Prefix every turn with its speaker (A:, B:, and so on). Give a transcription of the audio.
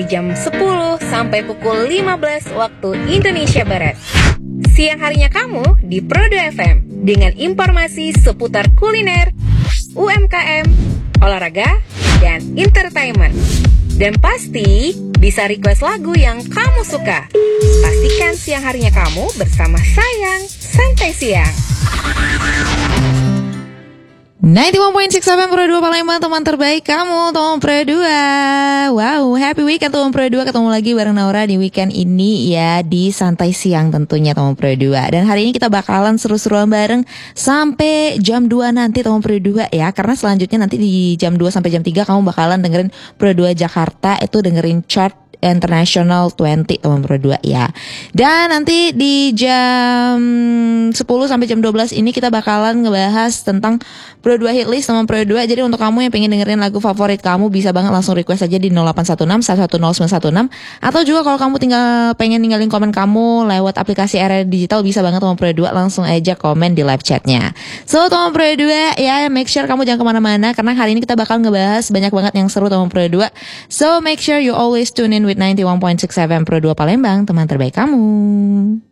A: jam 10 sampai pukul 15 waktu Indonesia Barat. Siang harinya kamu di Pro 2 FM dengan informasi seputar kuliner, UMKM, olahraga, dan entertainment. Dan pasti bisa request lagu yang kamu suka. Pastikan siang harinya kamu bersama Sayang Santai Siang.
B: 91.6 FM Pro 2 Palembang, teman terbaik kamu, teman Pro 2. Wow, happy weekend teman Pro 2. Ketemu lagi bareng Naura di weekend ini ya, di Santai Siang tentunya teman Pro 2. Dan hari ini kita bakalan seru-seruan bareng sampai jam 2 nanti teman Pro 2 ya. Karena selanjutnya nanti di jam 2 sampai jam 3 kamu bakalan dengerin Pro 2 Jakarta, itu dengerin chart International 20 teman Pro 2 ya. Dan nanti di jam 10 sampai jam 12 ini kita bakalan ngebahas tentang Pro 2 hit list teman Pro 2. Jadi untuk kamu yang pengen dengerin lagu favorit kamu bisa banget langsung request aja di 0816 110916. Atau juga kalau kamu pengen ninggalin komen kamu lewat aplikasi RRI Digital, bisa banget teman Pro 2, langsung aja komen di live chatnya. So teman Pro 2 ya, make sure kamu jangan kemana-mana karena hari ini kita bakal ngebahas banyak banget yang seru teman Pro 2. So make sure you always tune in with 91.6 FM Pro 2 Palembang, teman terbaik kamu.